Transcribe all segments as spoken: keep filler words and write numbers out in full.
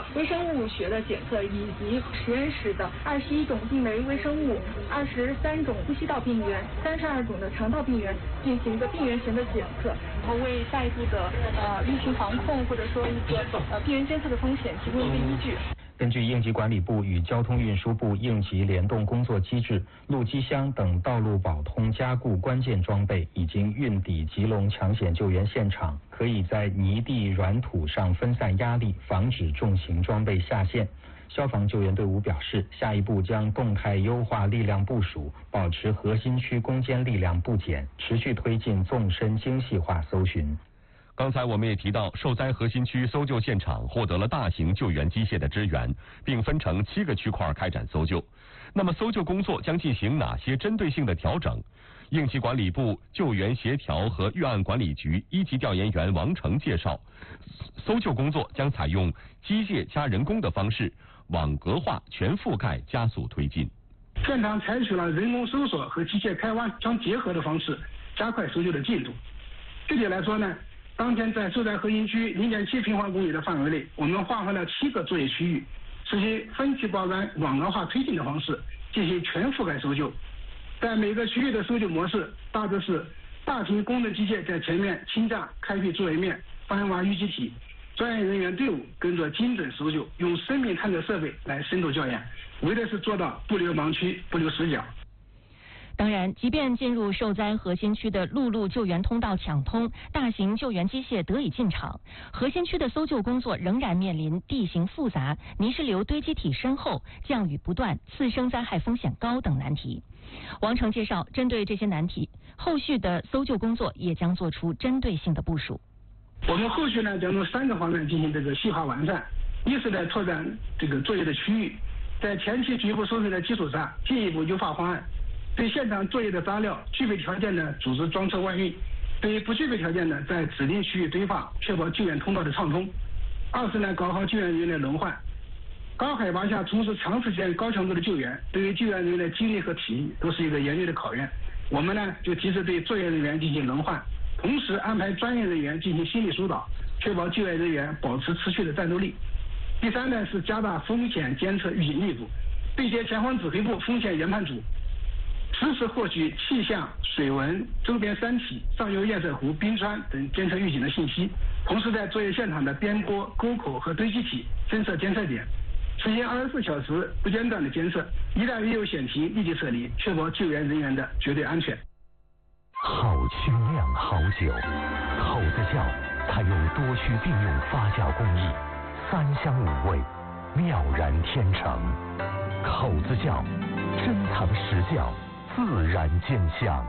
微生物学的检测，以及实验室的二十一种病媒微生物、二十三种呼吸道病原、三十二种的肠道病原进行一个病原学的检测，然后为下一步的呃疫情防控或者说一个呃病原监测的风险提供一个依据。 根据应急管理部与交通运输部应急联动工作机制，路基箱等道路保通加固关键装备已经运抵吉隆抢险救援现场，可以在泥地软土上分散压力，防止重型装备下陷。消防救援队伍表示，下一步将动态优化力量部署，保持核心区攻坚力量不减，持续推进纵深精细化搜寻。 刚才我们也提到，受灾核心区搜救现场获得了大型救援机械的支援，并分成七个区块开展搜救。那么搜救工作将进行哪些针对性的调整？应急管理部救援协调和预案管理局一级调研员王成介绍，搜救工作将采用机械加人工的方式，网格化全覆盖加速推进。 现场采取了人工搜索和机械开挖相结合的方式，加快搜救的进度。具体来说呢，当天在受灾核心区零点七平方公里的范围内，我们划分了七个作业区域，实行分区包干、网格化推进的方式进行全覆盖搜救。在每个区域的搜救模式大致是：大型功能机械在前面倾架开辟作业面，翻挖淤积体；专业人员队伍跟着精准搜救，用生命探测设备来深度校验，为的是做到不留盲区、不留死角。 当然，即便进入受灾核心区的陆路救援通道抢通，大型救援机械得以进场，核心区的搜救工作仍然面临地形复杂、泥石流堆积体深厚、降雨不断、次生灾害风险高等难题。王成介绍，针对这些难题，后续的搜救工作也将做出针对性的部署。 我们后续呢，将从三个方面进行这个细化完善：一是在拓展这个作业的区域，在前期局部搜索的基础上，进一步优化方案。对现场作业的渣料具备条件的组织装车外运，对于不具备条件的在指定区域堆放，确保救援通道的畅通。二是呢，搞好救援人员的轮换。高海拔下从事长时间高强度的救援，对于救援人员的精力和体力都是一个严厉的考验。我们呢就及时对作业人员进行轮换，同时安排专业人员进行心理疏导，确保救援人员保持持续的战斗力。第三呢是加大风险监测预警力度，对接前方指挥部风险研判组，实时获取气象、水文、周边山体、上游堰塞湖、冰川等监测预警的信息，同时在作业现场的边坡、沟口和堆积体增设监测点，实行二十四小时不间断的监测，一旦遇有险情立即撤离，确保救援人员的绝对安全。 好清酿好酒，口子窖采用多区并用发酵工艺，三香五味，妙然天成。口子窖，珍藏实窖，自然见香。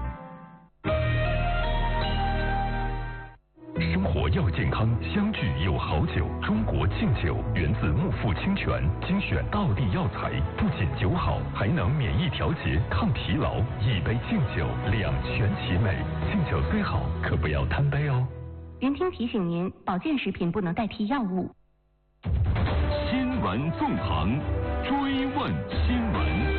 生活要健康，相聚有好酒。中国劲酒源自木富清泉，精选道地药材，不仅酒好，还能免疫调节、抗疲劳。一杯劲酒，两全其美。劲酒虽好，可不要贪杯哦。 云听提醒您，保健食品不能代替药物。 新闻纵横，追问新闻。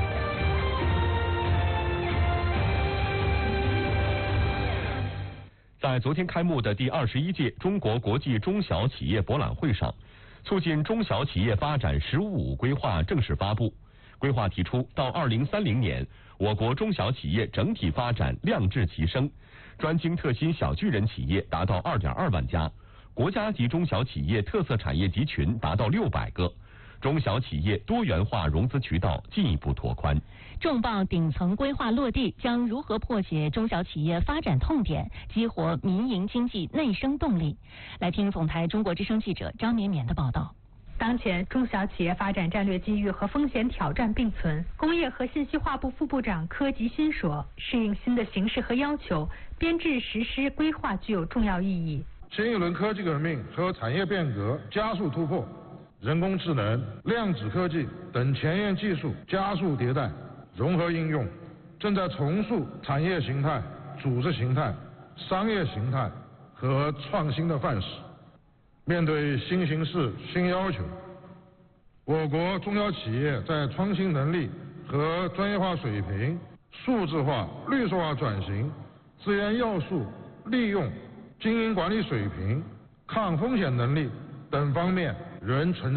在昨天开幕的第二十一届中国国际中小企业博览会上，促进中小企业发展“十五五”规划正式发布。规划提出，到二零三零年，我国中小企业整体发展量质齐升，专精特新小巨人企业达到二点二万家，国家级中小企业特色产业集群达到六百个。中小企业多元化融资渠道进一步拓宽。 重磅顶层规划落地，将如何破解中小企业发展痛点，激活民营经济内生动力？来听总台中国之声记者张绵绵的报道。 当前中小企业发展战略机遇和风险挑战并存，工业和信息化部副部长柯吉新说，适应新的形势和要求，编制实施规划具有重要意义。 新一轮科技革命和产业变革加速突破，人工智能、量子科技等前沿技术加速迭代、融合应用，正在重塑产业形态、组织形态、商业形态和创新的范式。面对新形势、新要求，我国中小企业在创新能力和专业化水平、数字化、绿色化转型、资源要素利用、经营管理水平、抗风险能力等方面仍存